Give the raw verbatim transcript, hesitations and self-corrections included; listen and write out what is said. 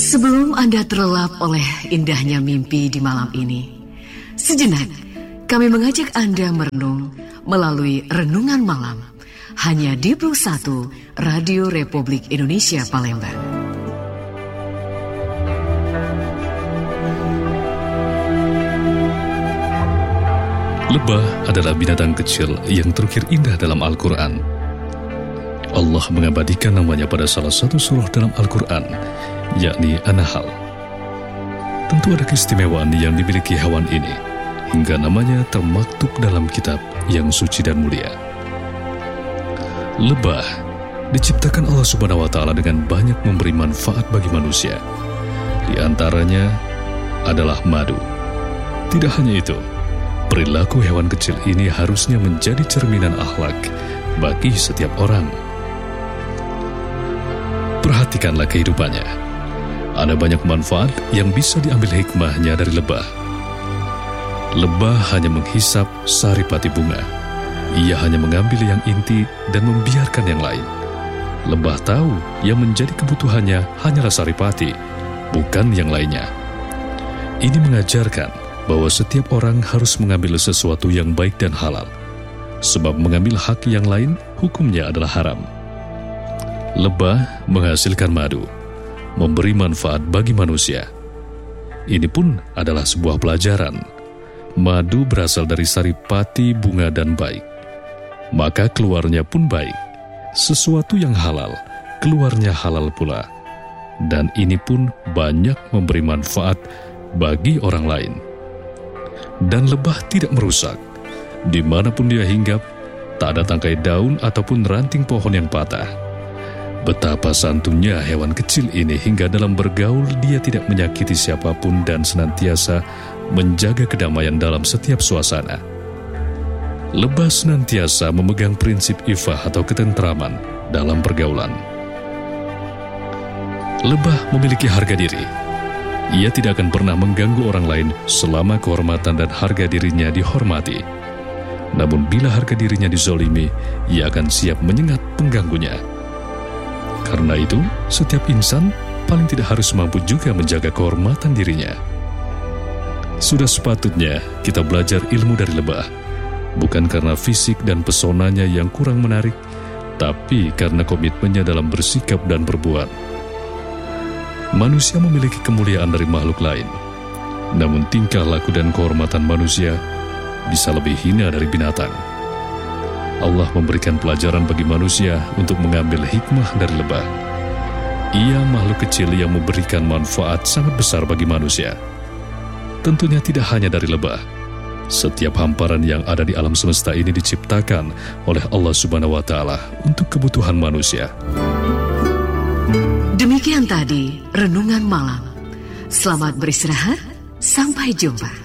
Sebelum Anda terlelap oleh indahnya mimpi di malam ini, sejenak kami mengajak Anda merenung melalui Renungan Malam hanya di Plus satu Radio Republik Indonesia Palembang. Lebah adalah binatang kecil yang terukir indah dalam Al-Quran. Allah mengabadikan namanya pada salah satu surah dalam Al-Quran, yakni An-Nahl. Tentu ada keistimewaan yang dimiliki hewan ini, hingga namanya termaktub dalam kitab yang suci dan mulia. Lebah diciptakan Allah Subhanahu wa Ta'ala dengan banyak memberi manfaat bagi manusia. Di antaranya adalah madu. Tidak hanya itu, perilaku hewan kecil ini harusnya menjadi cerminan akhlak bagi setiap orang. Perhatikanlah kehidupannya. Ada banyak manfaat yang bisa diambil hikmahnya dari lebah. Lebah hanya menghisap saripati bunga. Ia hanya mengambil yang inti dan membiarkan yang lain. Lebah tahu yang menjadi kebutuhannya hanyalah saripati, bukan yang lainnya. Ini mengajarkan bahwa setiap orang harus mengambil sesuatu yang baik dan halal, sebab mengambil hak yang lain hukumnya adalah haram. Lebah menghasilkan madu, memberi manfaat bagi manusia. Ini pun adalah sebuah pelajaran. Madu berasal dari saripati bunga dan baik, maka keluarnya pun baik. Sesuatu yang halal, keluarnya halal pula. Dan ini pun banyak memberi manfaat bagi orang lain. Dan lebah tidak merusak. Dimanapun dia hinggap, tak ada tangkai daun ataupun ranting pohon yang patah. Betapa santunnya hewan kecil ini hingga dalam bergaul dia tidak menyakiti siapapun dan senantiasa menjaga kedamaian dalam setiap suasana. Lebah senantiasa memegang prinsip ifah atau ketentraman dalam pergaulan. Lebah memiliki harga diri. Ia tidak akan pernah mengganggu orang lain selama kehormatan dan harga dirinya dihormati. Namun bila harga dirinya dizolimi, ia akan siap menyengat pengganggunya. Karena itu, setiap insan paling tidak harus mampu juga menjaga kehormatan dirinya. Sudah sepatutnya kita belajar ilmu dari lebah, bukan karena fisik dan pesonanya yang kurang menarik, tapi karena komitmennya dalam bersikap dan berbuat. Manusia memiliki kemuliaan dari makhluk lain, namun tingkah laku dan kehormatan manusia bisa lebih hina dari binatang. Allah memberikan pelajaran bagi manusia untuk mengambil hikmah dari lebah. Ia makhluk kecil yang memberikan manfaat sangat besar bagi manusia. Tentunya tidak hanya dari lebah. Setiap hamparan yang ada di alam semesta ini diciptakan oleh Allah Subhanahu wa Ta'ala untuk kebutuhan manusia. Demikian tadi Renungan Malam. Selamat beristirahat, sampai jumpa.